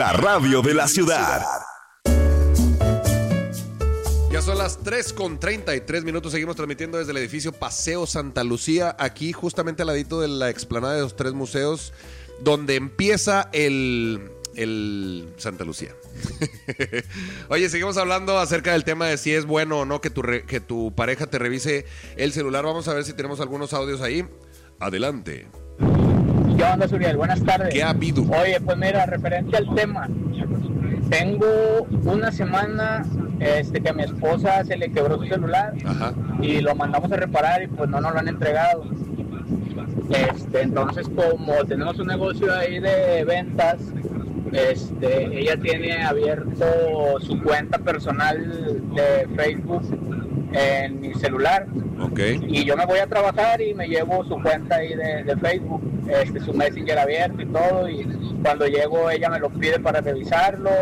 La radio de la ciudad. Ya son las 3:33. Seguimos transmitiendo desde el edificio Paseo Santa Lucía, aquí justamente al ladito de la explanada de los tres museos, donde empieza el Santa Lucía. Oye, seguimos hablando acerca del tema de si es bueno o no que tu pareja te revise el celular. Vamos a ver si tenemos algunos audios ahí. Adelante. ¿Qué onda, Suriel? Buenas tardes. ¿Qué ha habido? Oye, pues mira, referente al tema, tengo una semana que a mi esposa se le quebró su celular. Ajá. Y lo mandamos a reparar y pues no nos lo han entregado. Entonces, como tenemos un negocio ahí de ventas, ella tiene abierto su cuenta personal de Facebook en mi celular. Okay. Y yo me voy a trabajar y me llevo su cuenta ahí de Facebook, su Messenger abierto y todo, y cuando llego ella me lo pide para revisarlo,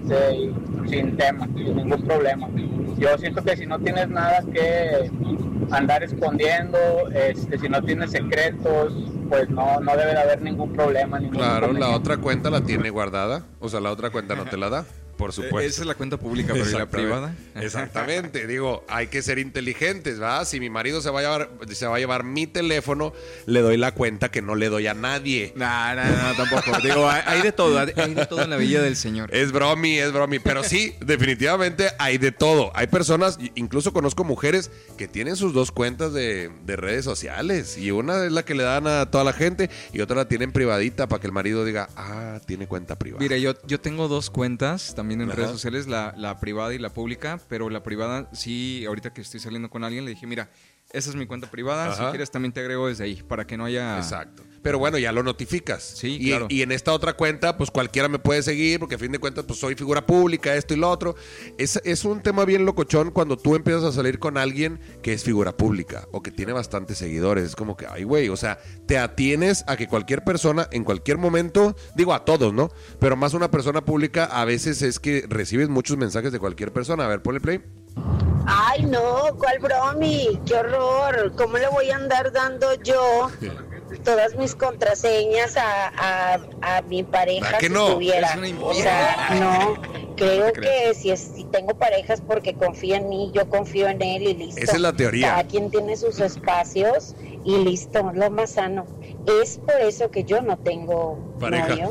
y sin tema, sin ningún problema. Yo siento que si no tienes nada que andar escondiendo, si no tienes secretos, pues no debe de haber ningún problema. Claro, la otra cuenta la tiene guardada, o sea, la otra cuenta no te la da. Por supuesto. Esa es la cuenta pública, pero ¿y la privada? Exactamente. Digo, hay que ser inteligentes, ¿verdad? Si mi marido se va a llevar mi teléfono, le doy la cuenta que no le doy a nadie. No, tampoco. Digo, hay de todo en la Villa del Señor. Es bromi. Pero sí, definitivamente hay de todo. Hay personas, incluso conozco mujeres que tienen sus dos cuentas de redes sociales. Y una es la que le dan a toda la gente y otra la tienen privadita para que el marido diga, tiene cuenta privada. Mira, yo tengo dos cuentas también en Ajá. redes sociales, la privada y la pública, pero la privada sí, ahorita que estoy saliendo con alguien le dije, mira, esa es mi cuenta privada. Ajá. Si quieres también te agrego desde ahí, para que no haya... Exacto. Pero bueno, ya lo notificas. Sí, y, claro. Y en esta otra cuenta, pues cualquiera me puede seguir, porque a fin de cuentas, pues soy figura pública, esto y lo otro. Es un tema bien locochón cuando tú empiezas a salir con alguien que es figura pública o que tiene bastantes seguidores. Es como que, ay, güey, o sea, te atienes a que cualquier persona, en cualquier momento, digo a todos, ¿no? Pero más una persona pública, a veces es que recibes muchos mensajes de cualquier persona. A ver, ponle play. Ay, no, ¿cuál bromi? ¡Qué horror! ¿Cómo le voy a andar dando yo todas mis contraseñas a mi pareja que si no? tuviera? Es una O sea, no, creo que si tengo parejas porque confía en mí, yo confío en él y listo. Esa es la teoría. Cada quien tiene sus espacios y listo, lo más sano. Es por eso que yo no tengo Pareja. novio,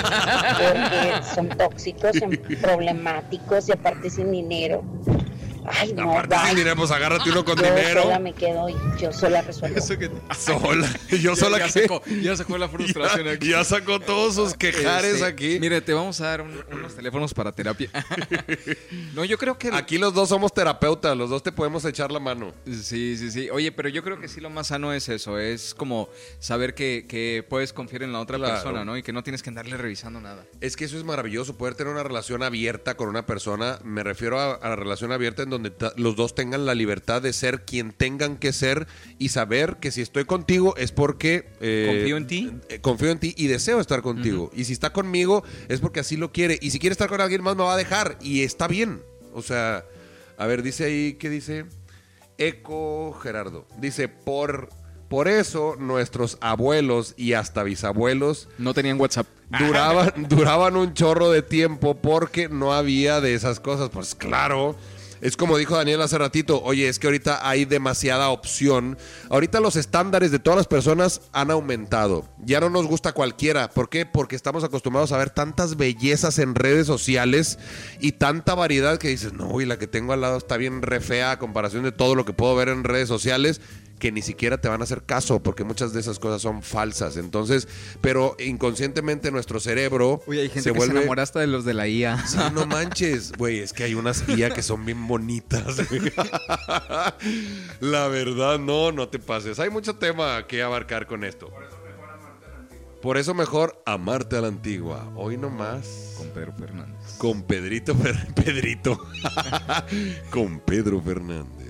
porque son tóxicos, son problemáticos y aparte sin dinero. Ay, no, Aparte, si diremos, agárrate uno con yo dinero. sola me quedo y yo sola resuelvo. Eso que... Sola. Yo sola ya sacó la frustración aquí. Ya sacó todos sus quejares aquí. Mire, te vamos a dar unos teléfonos para terapia. No, yo creo que... Aquí los dos somos terapeutas, los dos te podemos echar la mano. Sí. Oye, pero yo creo que sí lo más sano es eso. Es como saber que puedes confiar en la otra Claro. persona, ¿no? Y que no tienes que andarle revisando nada. Es que eso es maravilloso, poder tener una relación abierta con una persona. Me refiero a la relación abierta en donde los dos tengan la libertad de ser quien tengan que ser y saber que si estoy contigo es porque... Confío en ti. Confío en ti y deseo estar contigo. Y si está conmigo es porque así lo quiere. Y si quiere estar con alguien más me va a dejar. Y está bien. O sea, a ver, dice ahí, ¿qué dice? Eco Gerardo. Dice, por eso nuestros abuelos y hasta bisabuelos No tenían WhatsApp. duraban un chorro de tiempo porque no había de esas cosas. Pues claro, es como dijo Daniel hace ratito, oye, es que ahorita hay demasiada opción. Ahorita los estándares de todas las personas han aumentado. Ya no nos gusta cualquiera. ¿Por qué? Porque estamos acostumbrados a ver tantas bellezas en redes sociales y tanta variedad que dices, no, y la que tengo al lado está bien re fea a comparación de todo lo que puedo ver en redes sociales, que ni siquiera te van a hacer caso porque muchas de esas cosas son falsas. Entonces, pero inconscientemente nuestro cerebro Uy, hay gente se que vuelve... se enamora hasta de los de la IA. Sí, no manches, güey, es que hay unas IA que son bien bonitas. La verdad, no te pases. Hay mucho tema que abarcar con esto. Por eso mejor amarte a la antigua. Hoy nomás. Con Pedro Fernández. Con Pedrito. Con Pedro Fernández.